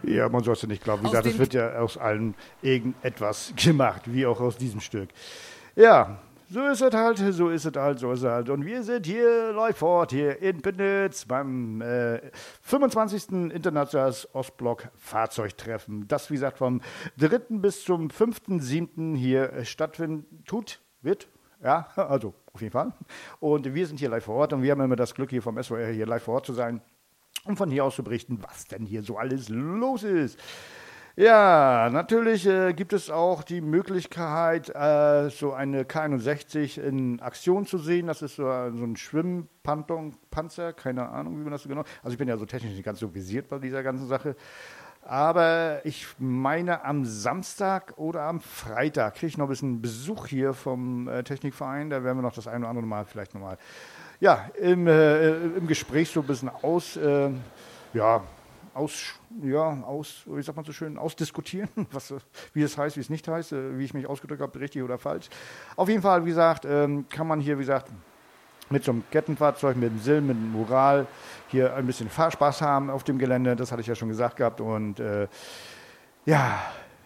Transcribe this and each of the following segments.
Ja, man soll es ja nicht glauben. Wie gesagt, es wird ja aus allem irgendetwas gemacht, wie auch aus diesem Stück. Ja, so ist es halt, so ist es halt, so ist es halt. Und wir sind hier live vor Ort, hier in Püttnitz beim 25. Internationales Ostblock Fahrzeugtreffen. Das, wie gesagt, vom 3. bis zum 5.7. hier stattfinden wird. Ja, also auf jeden Fall. Und wir sind hier live vor Ort und wir haben immer das Glück, hier vom SWR hier live vor Ort zu sein, um von hier aus zu berichten, was denn hier so alles los ist. Ja, natürlich gibt es auch die Möglichkeit, so eine K61 in Aktion zu sehen. Das ist so ein Schwimmpanzer, keine Ahnung, wie man das so genau... Also ich bin ja so technisch nicht ganz so visiert bei dieser ganzen Sache. Aber ich meine, am Samstag oder am Freitag kriege ich noch ein bisschen Besuch hier vom Technikverein. Da werden wir noch das eine oder andere Mal vielleicht nochmal im Gespräch so ein bisschen wie sagt man so schön, ausdiskutieren, wie es heißt, wie es nicht heißt, wie ich mich ausgedrückt habe, richtig oder falsch. Auf jeden Fall, wie gesagt, kann man hier, wie gesagt, mit so einem Kettenfahrzeug, mit dem Silm, mit dem Mural hier ein bisschen Fahrspaß haben auf dem Gelände. Das hatte ich ja schon gesagt gehabt. Und ja.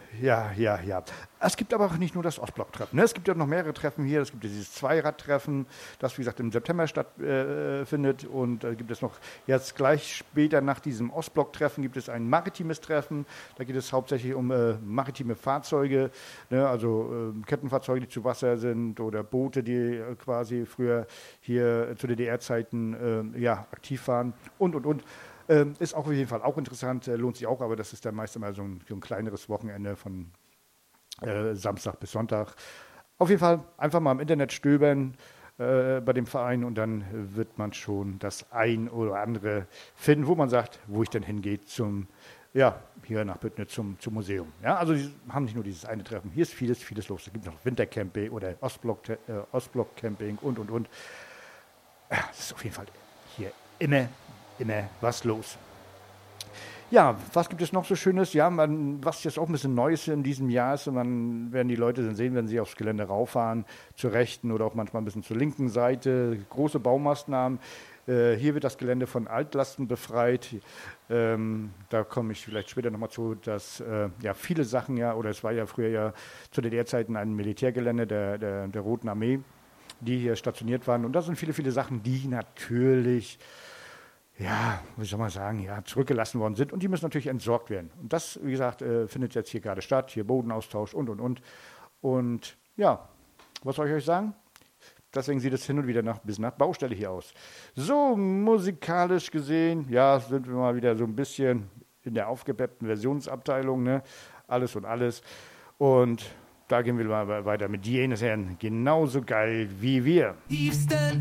Es gibt aber auch nicht nur das Ostblock-Treffen. Ne? Es gibt ja noch mehrere Treffen hier. Es gibt ja dieses Zweiradtreffen, das, wie gesagt, im September stattfindet. Und gibt es noch jetzt gleich später nach diesem Ostblock-Treffen gibt es ein maritimes Treffen. Da geht es hauptsächlich um maritime Fahrzeuge, ne? Also Kettenfahrzeuge, die zu Wasser sind oder Boote, die quasi früher hier zu DDR-Zeiten aktiv waren und. Ist auch auf jeden Fall auch interessant, lohnt sich auch, aber das ist dann meist immer so ein kleineres Wochenende von Samstag bis Sonntag. Auf jeden Fall einfach mal im Internet stöbern bei dem Verein und dann wird man schon das ein oder andere finden, wo man sagt, wo ich dann hingehe hier nach Püttnitz zum Museum. Ja, also die haben nicht nur dieses eine Treffen, hier ist vieles los. Da gibt es noch Wintercamping oder Ostblock-Camping und. Ja, das ist auf jeden Fall hier immer was los. Ja, was gibt es noch so Schönes? Ja, was jetzt auch ein bisschen Neues in diesem Jahr ist, und dann werden die Leute dann sehen, wenn sie aufs Gelände rauffahren, zur rechten oder auch manchmal ein bisschen zur linken Seite, große Baumaßnahmen. Hier wird das Gelände von Altlasten befreit. Da komme ich vielleicht später nochmal zu, dass viele Sachen oder es war ja früher zu DDR-Zeiten ein Militärgelände der Roten Armee, die hier stationiert waren. Und da sind viele Sachen, die natürlich wie soll man sagen, zurückgelassen worden sind und die müssen natürlich entsorgt werden. Und das, wie gesagt, findet jetzt hier gerade statt, hier Bodenaustausch und. Und ja, was soll ich euch sagen? Deswegen sieht es hin und wieder bis nach Baustelle hier aus. So, musikalisch gesehen, sind wir mal wieder so ein bisschen in der aufgepeppten Versionsabteilung, ne? Alles und alles. Und da gehen wir mal weiter mit jenes Herrn, genauso geil wie wir.